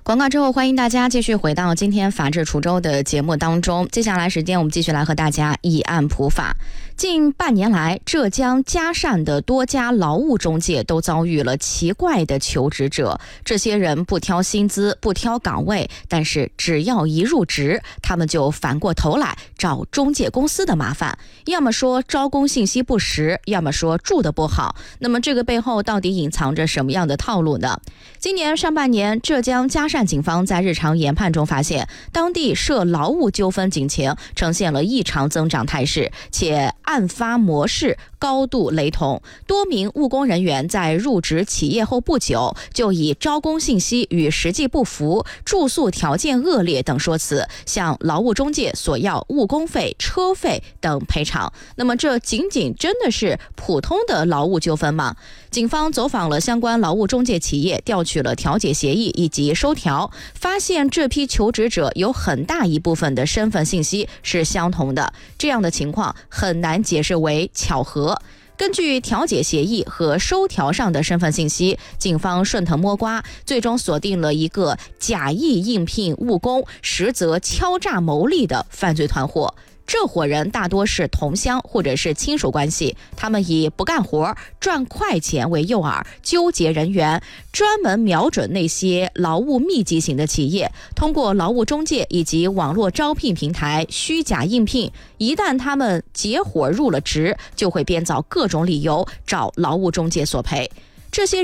广告之后，欢迎大家继续回到今天法治滁州的节目当中。接下来时间，我们继续来和大家一案普法。近半年来，浙江嘉善的多家劳务中介都遭遇了奇怪的求职者。这些人不挑薪资，不挑岗位，但是只要一入职，他们就反过头来找中介公司的麻烦，要么说招工信息不实，要么说住得不好。那么这个背后到底隐藏着什么样的套路呢？今年上半年，浙江嘉善警方在日常研判中发现，当地涉劳务纠纷警情呈现了异常增长态势，且案发模式高度雷同。多名务工人员在入职企业后不久，就以招工信息与实际不符、住宿条件恶劣等说辞，向劳务中介索要误工费、车费等赔偿。那么这仅仅真的是普通的劳务纠纷吗？警方走访了相关劳务中介企业，调取了调解协议以及收条，发现这批求职者有很大一部分的身份信息是相同的，这样的情况很难解释为巧合。根据调解协议和收条上的身份信息，警方顺藤摸瓜，最终锁定了一个假意应聘务工，实则敲诈牟利的犯罪团伙。这伙人大多是同乡或者是亲属关系，他们以不干活赚快钱为诱饵，纠结人员，专门瞄准那些劳务密集型的企业，通过劳务中介以及网络招聘平台虚假应聘。一旦他们结伙入了职，就会编造各种理由找劳务中介索赔。这些